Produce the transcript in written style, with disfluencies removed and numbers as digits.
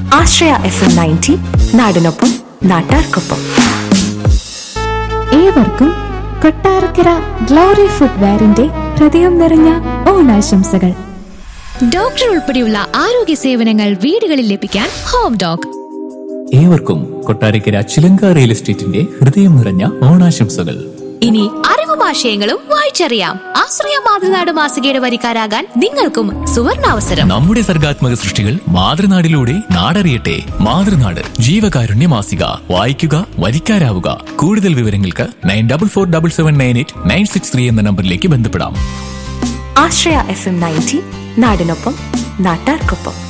ആശ്രയ FM 90 നാടിനൊപ്പം നാട്ടാർക്കൊപ്പം. ഏവർക്കും കൊട്ടാരക്കര ഗ്ലോറി ഫുട്വെയറിന്റെ ഹൃദയം നിറഞ്ഞ ഓണാശംസകൾ. ഡോക്ടർ ഉൾപ്പെടെയുള്ള ആരോഗ്യ സേവനങ്ങൾ വീടുകളിൽ ലഭിക്കാൻ ഹോം ഡോക്. ഏവർക്കും കൊട്ടാരക്കര ചിലങ്ക റിയൽ എസ്റ്റേറ്റിന്റെ ഹൃദയം നിറഞ്ഞ ഓണാശംസകൾ. ഇനി അറിവും ആശയങ്ങളും വായിച്ചറിയാം. ആശ്രയ മാതൃനാട് മാസികയുടെ വരിക്കാരാകാൻ നിങ്ങൾക്കും സുവർണാവസരം. നമ്മുടെ സർഗാത്മക സൃഷ്ടികൾ മാതൃനാടിലൂടെ നാടറിയട്ടെ. മാതൃനാട് ജീവകാരുണ്യ മാസിക. വായിക്കുക, വരിക്കാരാവുക. കൂടുതൽ വിവരങ്ങൾക്ക് 94477896 എന്ന നമ്പറിലേക്ക് ബന്ധപ്പെടാം. ആശ്രയ FM 90 നാടിനൊപ്പം നാട്ടാർക്കൊപ്പം.